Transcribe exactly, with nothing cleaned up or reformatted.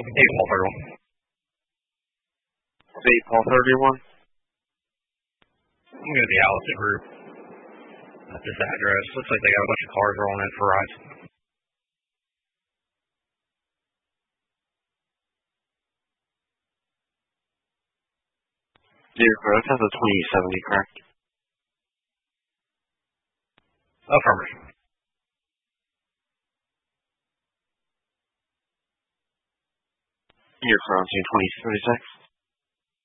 eight Paul thirty-one. eight Paul thirty-one. I'm going to be Allison Group at this address. Looks like they got a bunch of cars rolling in for rides. Dear Growth has a twenty seventy, correct? Affirmative. Dear Crown twenty thirty-six.